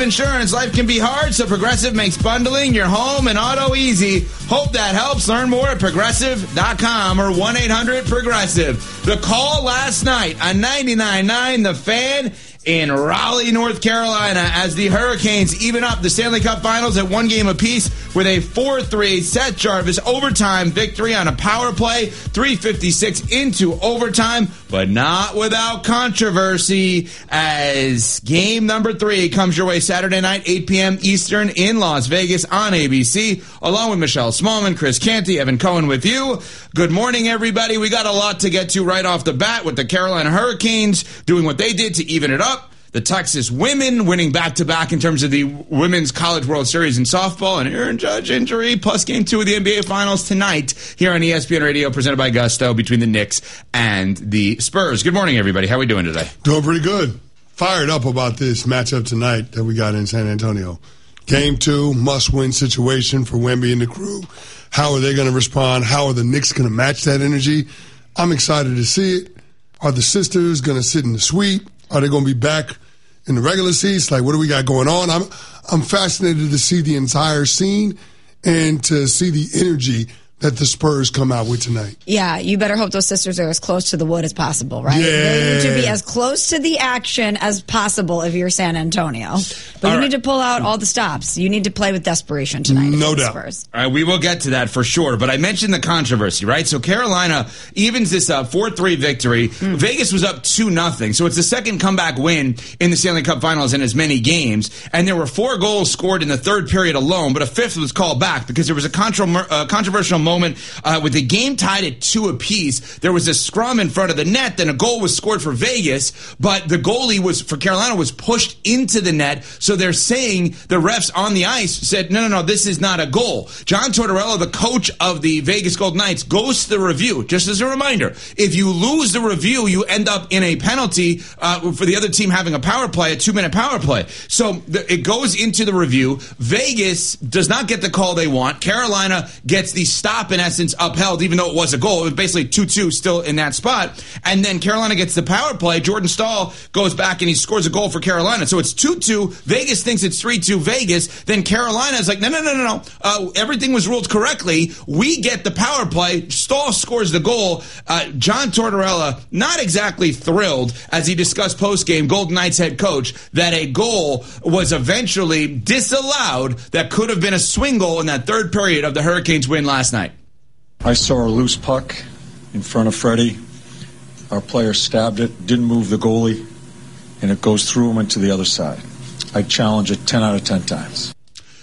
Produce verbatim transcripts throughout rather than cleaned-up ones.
Insurance. Life can be hard, so Progressive makes bundling your home and auto easy. Hope that helps. Learn more at progressive dot com or one eight hundred progressive. The call last night on ninety-nine point nine The Fan in Raleigh, North Carolina, as the Hurricanes even up the Stanley Cup Finals at one game apiece with a four three Seth Jarvis overtime victory on a power play, three fifty-six into overtime, but not without controversy, as game number three comes your way Saturday night, eight p.m. Eastern in Las Vegas on A B C, along with Michelle Smallman, Chris Canty, Evan Cohen with you. Good morning, everybody. We got a lot to get to right off the bat with the Carolina Hurricanes doing what they did to even it up. The Texas women winning back-to-back in terms of the Women's College World Series in softball, and Aaron Judge injury, plus game two of the N B A Finals tonight here on E S P N Radio, presented by Gusto, between the Knicks and the Spurs. Good morning, everybody. How are we doing today? Doing pretty good. Fired up about this matchup tonight that we got in San Antonio. Game two, must-win situation for Wemby and the crew. How are they going to respond? How are the Knicks going to match that energy? I'm excited to see it. Are the sisters going to sit in the suite? Are they going to be back in the regular seats? Like, what do we got going on? I'm I'm fascinated to see the entire scene and to see the energy that the Spurs come out with tonight. Yeah, you better hope those sisters are as close to the wood as possible, right? Yeah. They need to be as close to the action as possible if you're San Antonio. But all you right. need to pull out all the stops. You need to play with desperation tonight. No doubt. Spurs. All right, we will get to that for sure. But I mentioned the controversy, right? So Carolina evens this up, four three victory. Mm. Vegas was up two nothing. So it's the second comeback win in the Stanley Cup Finals in as many games. And there were four goals scored in the third period alone, but a fifth was called back because there was a contro- uh, controversial moment uh, with the game tied at two apiece. There was a scrum in front of the net, then a goal was scored for Vegas, but the goalie was for Carolina was pushed into the net. So they're saying the refs on the ice said, no, no, no, this is not a goal. John Tortorella, the coach of the Vegas Golden Knights, goes to the review. Just as a reminder, if you lose the review, you end up in a penalty uh, for the other team having a power play, a two-minute power play. So the, it goes into the review. Vegas does not get the call they want. Carolina gets the stop, in essence, upheld, even though it was a goal. It was basically two two still in that spot. And then Carolina gets the power play. Jordan Stahl goes back and he scores a goal for Carolina. So it's two two. Vegas thinks it's three two Vegas. Then Carolina is like, no, no, no, no, no. Uh, everything was ruled correctly. We get the power play. Stahl scores the goal. Uh, John Tortorella, not exactly thrilled, as he discussed post-game, Golden Knights head coach, that a goal was eventually disallowed that could have been a swing goal in that third period of the Hurricanes win last night. I saw a loose puck in front of Freddie. Our player stabbed it, didn't move the goalie, and it goes through him and to the other side. I challenge it ten out of ten times.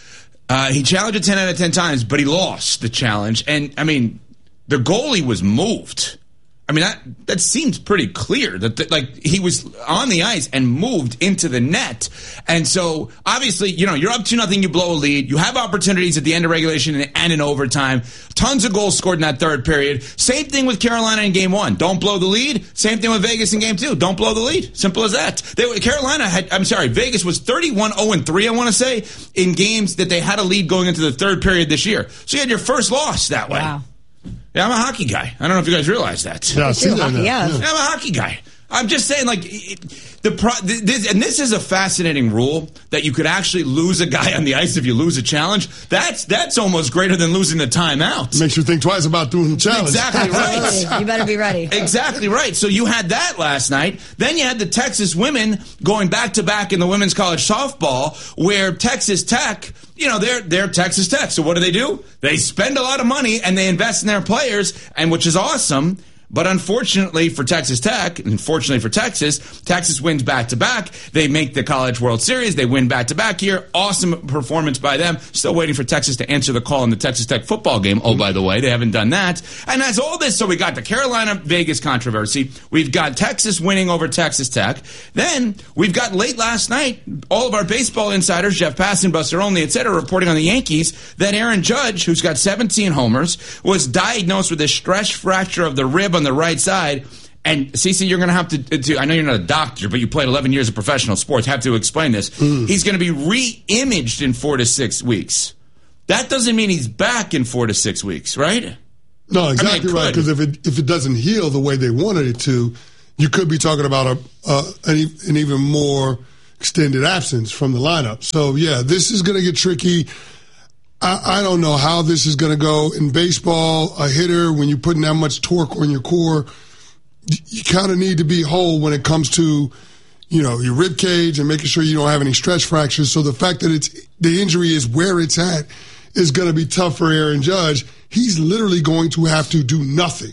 Uh, he challenged it ten out of ten times, but he lost the challenge. And, I mean, the goalie was moved. I mean, that that seems pretty clear that, the, like, he was on the ice and moved into the net. And so, obviously, you know, you're up two nothing, you blow a lead. You have opportunities at the end of regulation and, and in overtime. Tons of goals scored in that third period. Same thing with Carolina in game one. Don't blow the lead. Same thing with Vegas in game two. Don't blow the lead. Simple as that. They, Carolina had, I'm sorry, Vegas was thirty-one oh three, I want to say, in games that they had a lead going into the third period this year. So you had your first loss that way. Wow. Yeah, I'm a hockey guy. I don't know if you guys realize that. Yeah, I see that now. Yeah. I'm a hockey guy. I'm just saying, like, it, the pro, this, and this is a fascinating rule that you could actually lose a guy on the ice if you lose a challenge. That's that's almost greater than losing the timeout. Makes you think twice about doing the challenge. Exactly right. You better be ready. Exactly right. So you had that last night. Then you had the Texas women going back to back in the women's college softball, where Texas Tech, you know, they're they're Texas Tech. So what do they do? They spend a lot of money and they invest in their players, and which is awesome. But unfortunately for Texas Tech, unfortunately for Texas, Texas wins back-to-back. They make the College World Series. They win back-to-back here. Awesome performance by them. Still waiting for Texas to answer the call in the Texas Tech football game. Oh, by the way, they haven't done that. And that's all this. So we got the Carolina-Vegas controversy. We've got Texas winning over Texas Tech. Then we've got late last night, all of our baseball insiders, Jeff Passan, Buster Olney, et cetera, reporting on the Yankees that Aaron Judge, who's got seventeen homers, was diagnosed with a stress fracture of the rib on the right side. And Cece, you're going to have to, to, I know you're not a doctor, but you played eleven years of professional sports, have to explain this. Mm. He's going to be re-imaged in four to six weeks. That doesn't mean he's back in four to six weeks, right? No, exactly I mean, right. Because if it if it doesn't heal the way they wanted it to, you could be talking about a uh, an, an even more extended absence from the lineup. So, yeah, this is going to get tricky. I, I don't know how this is going to go. In baseball, a hitter, when you're putting that much torque on your core, you kind of need to be whole when it comes to, you know, your rib cage and making sure you don't have any stretch fractures. So the fact that it's the injury is where it's at is going to be tough for Aaron Judge. He's literally going to have to do nothing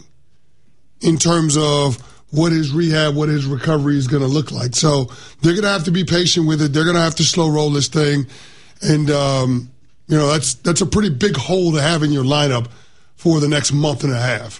in terms of what his rehab, what his recovery is going to look like. So they're going to have to be patient with it. They're going to have to slow roll this thing. And, um, you know, that's that's a pretty big hole to have in your lineup for the next month and a half.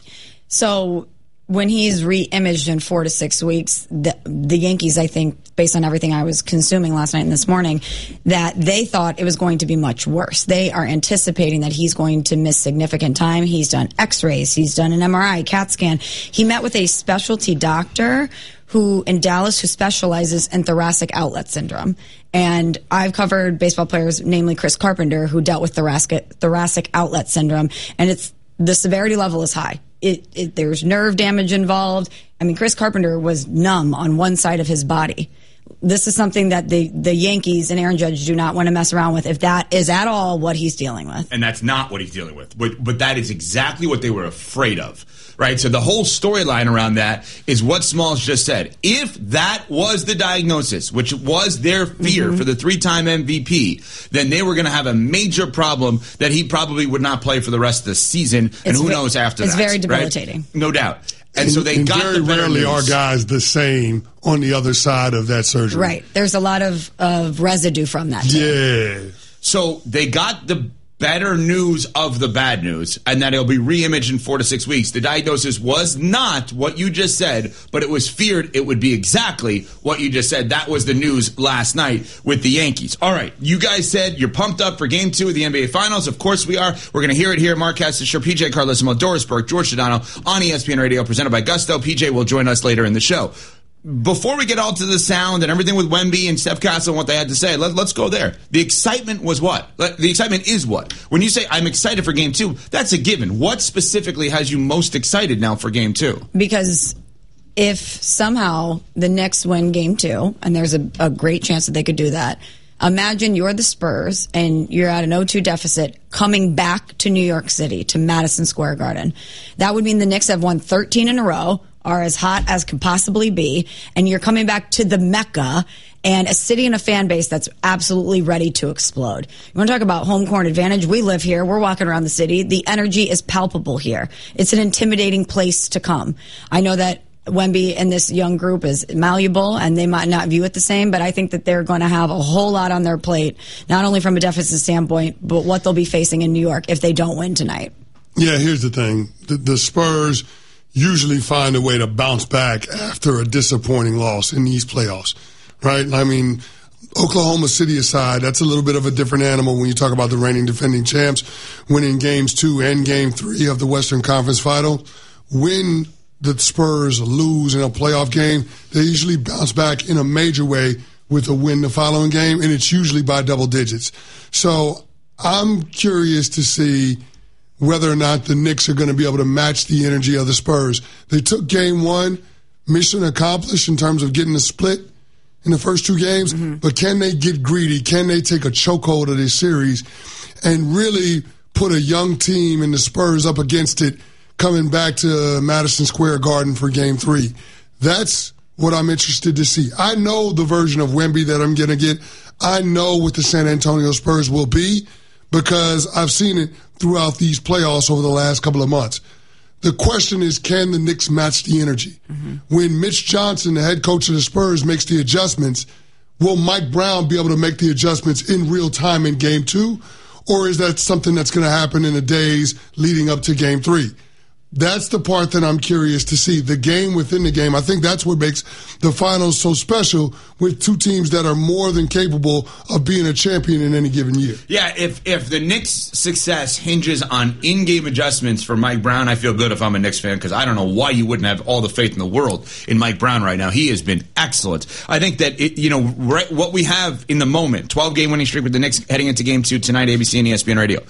So when he's re-imaged in four to six weeks, the, the Yankees, I think, based on everything I was consuming last night and this morning, that they thought it was going to be much worse. They are anticipating that he's going to miss significant time. He's done x-rays. He's done an M R I, CAT scan. He met with a specialty doctor who in Dallas who specializes in thoracic outlet syndrome. And I've covered baseball players, namely Chris Carpenter, who dealt with thoracic, thoracic outlet syndrome. And it's the severity level is high. It, it, there's nerve damage involved. I mean, Chris Carpenter was numb on one side of his body. This is something that the, the Yankees and Aaron Judge do not want to mess around with if that is at all what he's dealing with. And that's not what he's dealing with. But, but that is exactly what they were afraid of. Right? So the whole storyline around that is what Smalls just said. If that was the diagnosis, which was their fear mm-hmm. for the three-time M V P, then they were going to have a major problem that he probably would not play for the rest of the season. And it's who ve- knows after it's that. It's very debilitating. Right? No doubt. And, and so they and got very the better rarely news. are guys the same on the other side of that surgery. Right. There's a lot of, of residue from that. Too. Yeah. So they got the better news of the bad news, and that it'll be re-imaged in four to six weeks. The diagnosis was not what you just said, but it was feared it would be exactly what you just said. That was the news last night with the Yankees. All right, you guys said you're pumped up for Game two of the N B A Finals. Of course we are. We're going to hear it here. Mark Castor, P J Carlesimo, Doris Burke, George Sedano on E S P N Radio, presented by Gusto. P J will join us later in the show. Before we get all to the sound and everything with Wemby and Steph Castle and what they had to say, let, let's go there. The excitement was what? The excitement is what? When you say, I'm excited for Game two, that's a given. What specifically has you most excited now for Game two? Because if somehow the Knicks win Game two, and there's a, a great chance that they could do that, imagine you're the Spurs and you're at an oh two deficit coming back to New York City, to Madison Square Garden. That would mean the Knicks have won thirteen in a row, are as hot as can possibly be, and you're coming back to the Mecca and a city and a fan base that's absolutely ready to explode. You want to talk about home court advantage? We live here. We're walking around the city. The energy is palpable here. It's an intimidating place to come. I know that Wemby and this young group is malleable, and they might not view it the same, but I think that they're going to have a whole lot on their plate, not only from a deficit standpoint, but what they'll be facing in New York if they don't win tonight. Yeah, here's the thing. The, the Spurs usually find a way to bounce back after a disappointing loss in these playoffs, right? I mean, Oklahoma City aside, that's a little bit of a different animal when you talk about the reigning defending champs winning games two and game three of the Western Conference Final. When the Spurs lose in a playoff game, they usually bounce back in a major way with a win the following game, and it's usually by double digits. So I'm curious to see whether or not the Knicks are going to be able to match the energy of the Spurs. They took game one, mission accomplished in terms of getting a split in the first two games, mm-hmm. but can they get greedy? Can they take a chokehold of this series and really put a young team and the Spurs up against it coming back to Madison Square Garden for game three? That's what I'm interested to see. I know the version of Wemby that I'm going to get. I know what the San Antonio Spurs will be because I've seen it throughout these playoffs over the last couple of months. The question is, can the Knicks match the energy? Mm-hmm. When Mitch Johnson, the head coach of the Spurs, makes the adjustments, will Mike Brown be able to make the adjustments in real time in game two? Or is that something that's going to happen in the days leading up to game three? That's the part that I'm curious to see. The game within the game. I think that's what makes the finals so special with two teams that are more than capable of being a champion in any given year. Yeah, if if the Knicks' success hinges on in-game adjustments for Mike Brown, I feel good if I'm a Knicks fan because I don't know why you wouldn't have all the faith in the world in Mike Brown right now. He has been excellent. I think that, it, you know, right, what we have in the moment, twelve-game winning streak with the Knicks heading into game two tonight, A B C and E S P N Radio,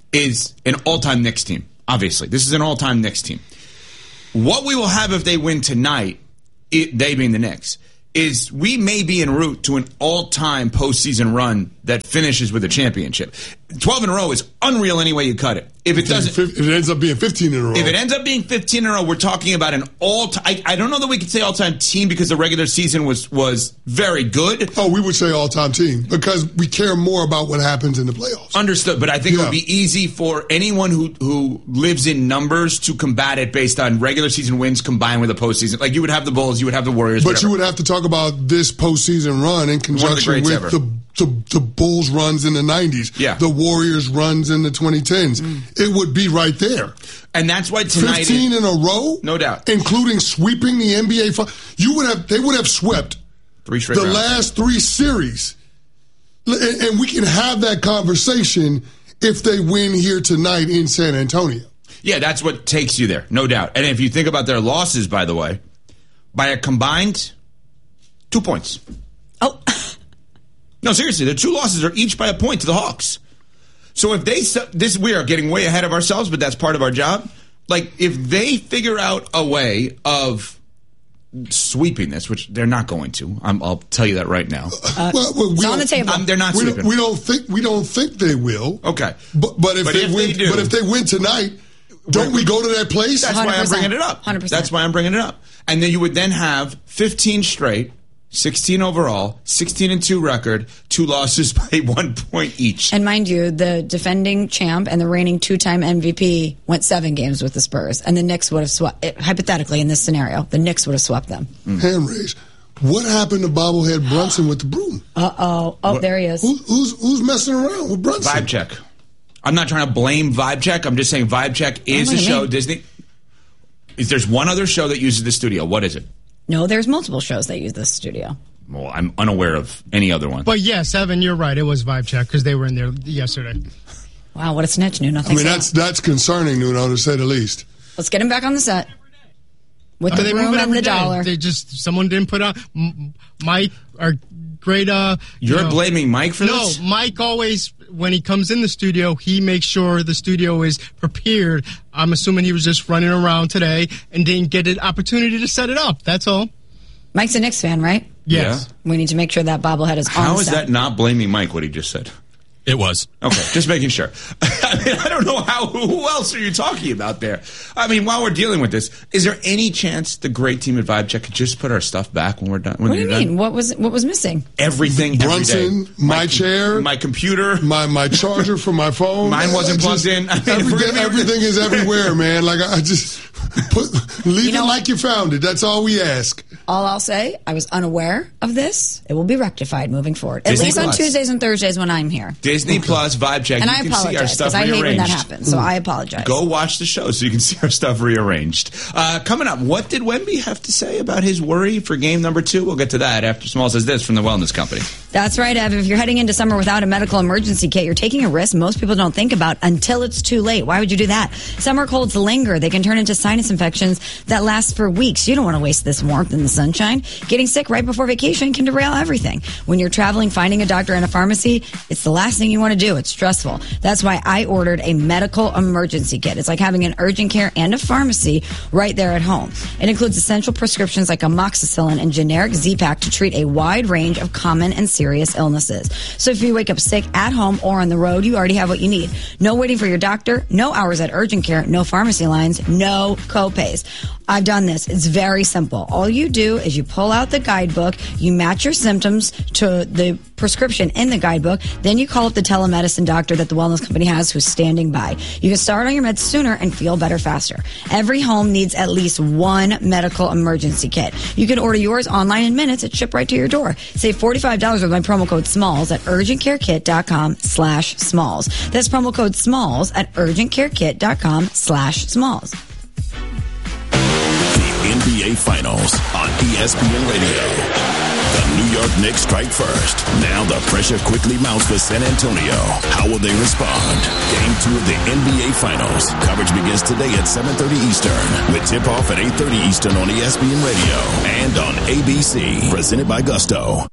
is an all-time Knicks team. Obviously, this is an all-time Knicks team. What we will have if they win tonight, it, they being the Knicks, is we may be en route to an all-time postseason run that finishes with a championship. twelve in a row is unreal any way you cut it. If it doesn't, if it ends up being fifteen in a row. If it ends up being fifteen in a row, we're talking about an all-time. I, I don't know that we could say all-time team because the regular season was was very good. Oh, we would say all-time team because we care more about what happens in the playoffs. Understood, but I think yeah. it would be easy for anyone who who lives in numbers to combat it based on regular season wins combined with a postseason. Like you would have the Bulls, you would have the Warriors, but whatever. you would have to talk about this postseason run in conjunction with ever. the. The, the Bulls runs in the nineties, yeah. the Warriors runs in the twenty tens. Mm. It would be right there. And that's why tonight fifteen in a row, no doubt, including sweeping the N B A. You would have, they would have swept three straight the rounds. last three series, and, and we can have that conversation if they win here tonight in San Antonio. Yeah, that's what takes you there, no doubt. And if you think about their losses, by the way, by a combined two points. Oh. No, seriously, the two losses are each by a point to the Hawks. So if they, this we are getting way ahead of ourselves, but that's part of our job. Like if they figure out a way of sweeping this, which they're not going to, I'm, I'll tell you that right now. Uh, well, well, we it's on the table. Um, they're not we sweeping. Don't, we don't think we don't think they will. Okay, but but if, but they if win, they do, but if they win tonight, don't we go to that place? That's why I'm bringing it up. one hundred percent. That's why I'm bringing it up. And then you would then have fifteen straight. sixteen overall, sixteen and two record, two losses by one point each. And mind you, the defending champ and the reigning two-time M V P went seven games with the Spurs, and the Knicks would have swept. Hypothetically, in this scenario, the Knicks would have swept them. Mm. Hand raise. What happened to bobblehead Brunson with the broom? Uh oh. Oh, what? there he is. Who, who's who's messing around with Brunson? Vibe Check. I'm not trying to blame Vibe Check. I'm just saying Vibe Check is a show. Mean? Disney. Is there's one other show that uses the studio? What is it? No, there's multiple shows that use this studio. Well, I'm unaware of any other one. But yes, Evan, you're right. It was Vibe Check because they were in there yesterday. Wow, what a snitch, Nuno. I mean, that's that's concerning, Nuno, to say the least. Let's get him back on the set. With uh, the room and the day. dollar. They just, someone didn't put on, Mike, our great, uh... You're you know, blaming Mike for no, this? No, Mike always, when he comes in the studio, he makes sure the studio is prepared. I'm assuming he was just running around today and didn't get an opportunity to set it up. That's all. Mike's a Knicks fan, right? Yes. Yeah. We need to make sure that bobblehead is on How is set. that not blaming Mike, what he just said? It was. Okay, just making sure. I mean, I don't know how. Who else are you talking about there? I mean, while we're dealing with this, is there any chance the great team at Vibe Check could just put our stuff back when we're done? When what do you mean? Done? What was what was missing? Everything. Brunson, every day. my, my chair, my computer, my my charger for my phone. Mine wasn't just, plugged in. I mean, everything, everything is everywhere, man. Like I just put leave you know it like you found it. That's all we ask. All I'll say, I was unaware of this. It will be rectified moving forward. Disney At least Plus. on Tuesdays and Thursdays when I'm here. Disney okay. Plus, Vibe Check. And you I can apologize see our stuff because I hate when that rearranged. happens. So I apologize. Go watch the show so you can see our stuff rearranged. Uh, coming up, what did Wemby have to say about his worry for game number two? We'll get to that after Small says this from the Wellness Company. That's right, Ev. If you're heading into summer without a medical emergency kit, you're taking a risk most people don't think about until it's too late. Why would you do that? Summer colds linger. They can turn into sinus infections that last for weeks. You don't want to waste this warmth in the sunshine. Getting sick right before vacation can derail everything. When you're traveling, finding a doctor and a pharmacy, it's the last thing you want to do. It's stressful. That's why I ordered a medical emergency kit. It's like having an urgent care and a pharmacy right there at home. It includes essential prescriptions like amoxicillin and generic Z-Pak to treat a wide range of common and serious illnesses. So if you wake up sick at home or on the road, you already have what you need. No waiting for your doctor, no hours at urgent care, no pharmacy lines, no co-pays. I've done this. It's very simple. All you do is you pull out the guidebook, you match your symptoms to the prescription in the guidebook, then you call up the telemedicine doctor that the Wellness Company has who's standing by. You can start on your meds sooner and feel better faster. Every home needs at least one medical emergency kit. You can order yours online in minutes. It shipped right to your door. Save forty-five dollars with my promo code SMALLS at urgentcarekit.com slash SMALLS. That's promo code SMALLS at urgentcarekit.com slash SMALLS. N B A Finals on E S P N Radio. The New York Knicks strike first. Now the pressure quickly mounts for San Antonio. How will they respond? Game two of the N B A Finals. Coverage begins today at seven thirty Eastern with tip-off at eight thirty Eastern on E S P N Radio and on A B C. Presented by Gusto.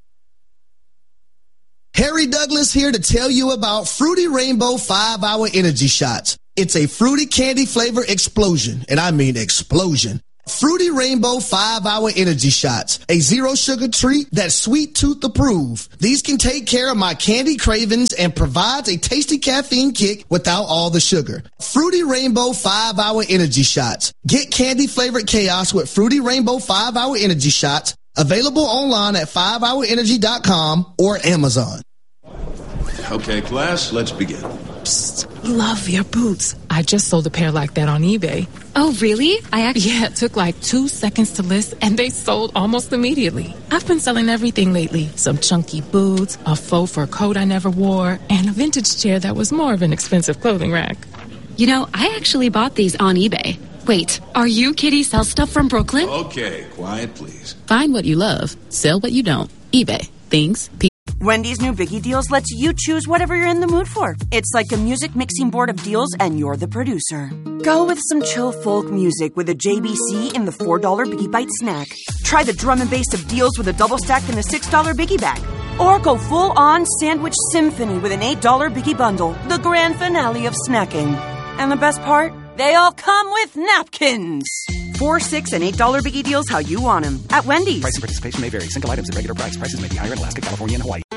Harry Douglas here to tell you about Fruity Rainbow five hour Energy Shots. It's a fruity candy flavor explosion, and I mean explosion. Fruity Rainbow five hour Energy Shots, a zero-sugar treat that's sweet tooth approved. These can take care of my candy cravings and provides a tasty caffeine kick without all the sugar. Fruity Rainbow five hour Energy Shots. Get candy-flavored chaos with Fruity Rainbow five hour Energy Shots. Available online at five hour energy dot com or Amazon. Okay, class, let's begin. Psst, love your boots. I just sold a pair like that on eBay. Oh, really? I actually... Yeah, it took like two seconds to list, and they sold almost immediately. I've been selling everything lately. Some chunky boots, a faux fur coat I never wore, and a vintage chair that was more of an expensive clothing rack. You know, I actually bought these on eBay. Wait, are you Kitty Sell Stuff from Brooklyn? Okay, quiet, please. Find what you love. Sell what you don't. eBay. Things, people. Wendy's new Biggie Deals lets you choose whatever you're in the mood for. It's like a music mixing board of deals, and you're the producer. Go with some chill folk music with a J B C in the four dollar Biggie Bite snack. Try the drum and bass of deals with a double stack in the six dollar Biggie Bag. Or go full-on sandwich symphony with an eight dollar Biggie Bundle, the grand finale of snacking. And the best part? They all come with napkins. Four, six, and eight dollar Biggie Deals how you want them at Wendy's. Price and participation may vary. Single items at regular price. Prices may be higher in Alaska, California, and Hawaii.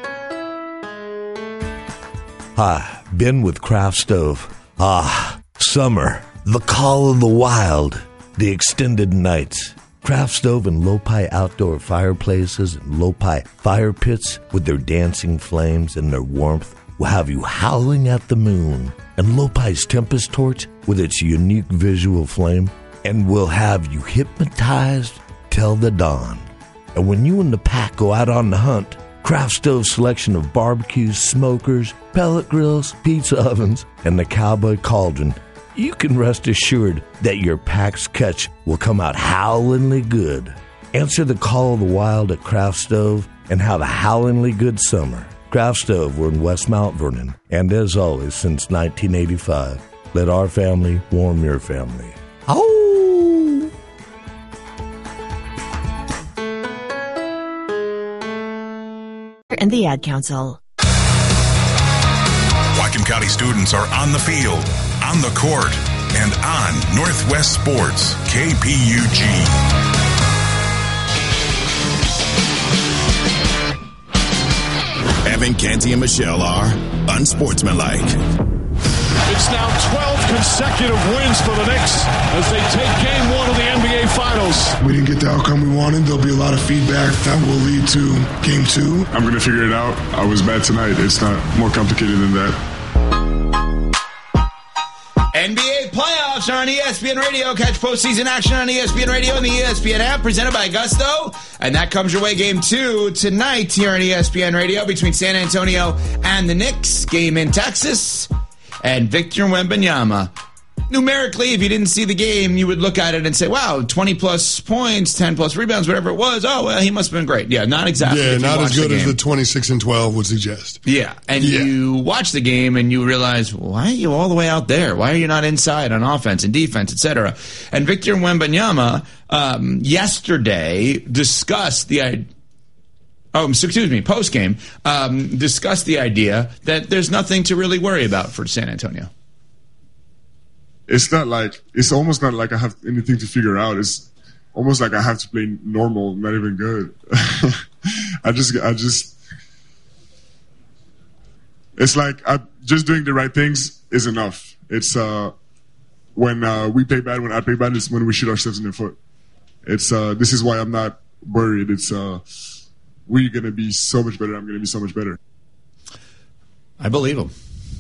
Hi, Ben with Craft Stove. Ah, summer. The call of the wild. The extended nights. Craft Stove and Lopi outdoor fireplaces and Lopi fire pits with their dancing flames and their warmth will have you howling at the moon. And Lopi's Tempest Torch with its unique visual flame and will have you hypnotized till the dawn. And when you and the pack go out on the hunt, Craft Stove's selection of barbecues, smokers, pellet grills, pizza ovens, and the Cowboy Cauldron, you can rest assured that your pack's catch will come out howlingly good. Answer the call of the wild at Craft Stove and have a howlingly good summer. Craft Stove, we're in West Mount Vernon, and as always, since nineteen eighty-five, let our family warm your family. Oh! And the Ad Council. Whatcom County students are on the field, on the court, and on Northwest Sports, K P U G. Evan, Canty, and Michelle are unsportsmanlike. It's now twelve consecutive wins for the Knicks as they take game one of the N B A Finals. We didn't get the outcome we wanted. There'll be a lot of feedback that will lead to game two. I'm going to figure it out. I was bad tonight. It's not more complicated than that. N B A playoffs are on E S P N Radio. Catch postseason action on E S P N Radio and the E S P N app, presented by Gusto. And that comes your way, game two tonight here on E S P N Radio between San Antonio and the Knicks. Game in Texas. And Victor Wembanyama. Numerically, if you didn't see the game, you would look at it and say, wow, twenty plus points, ten plus rebounds, whatever it was. Oh, well, he must have been great. Yeah, not exactly. Yeah, not as good as the twenty-six and twelve would suggest. Yeah, and yeah. you watch the game and you realize, well, why are you all the way out there? Why are you not inside on offense and defense, et cetera? And Victor Wembanyama um, yesterday discussed the idea. Oh, excuse me, post-game, um, discussed the idea that there's nothing to really worry about for San Antonio. It's not like, it's almost not like I have anything to figure out. It's almost like I have to play normal, not even good. I just, I just, it's like I, just doing the right things is enough. It's uh, when uh, we play bad, when I play bad, it's when we shoot ourselves in the foot. It's uh, this is why I'm not worried. It's uh, we're going to be so much better. I'm going to be so much better. I believe him.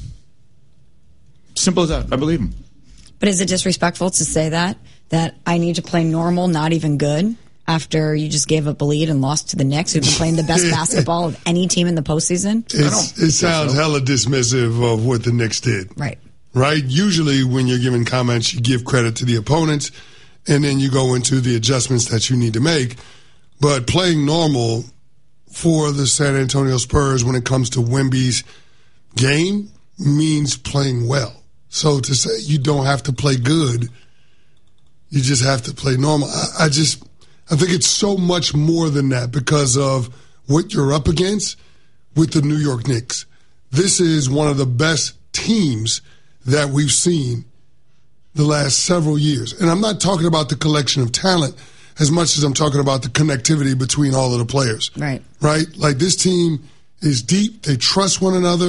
Simple as that. I believe him. But is it disrespectful to say that? That I need to play normal, not even good, after you just gave up a lead and lost to the Knicks, who've been playing the best basketball of any team in the postseason? It's, it sounds hella dismissive of what the Knicks did. Right. Right? Usually when you're giving comments, you give credit to the opponents, and then you go into the adjustments that you need to make. But playing normal for the San Antonio Spurs when it comes to Wemby's game means playing well. So to say you don't have to play good, you just have to play normal. I, I just, I think it's so much more than that because of what you're up against with the New York Knicks. This is one of the best teams that we've seen the last several years. And I'm not talking about the collection of talent as much as I'm talking about the connectivity between all of the players. Right. Right? Like, this team is deep. They trust one another.